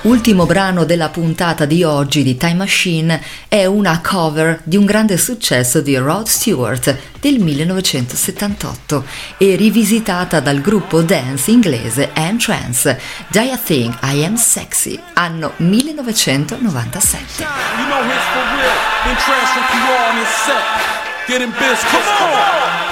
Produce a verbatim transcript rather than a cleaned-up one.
Ultimo brano della puntata di oggi di Time Machine è una cover di un grande successo di Rod Stewart del millenovecentosettantotto e rivisitata dal gruppo dance inglese N-Trance, Do You Think I Am Sexy, anno millenovecentonovantasette. You know it's for real. N-Trance from Pure on his set. Getting biz, come on!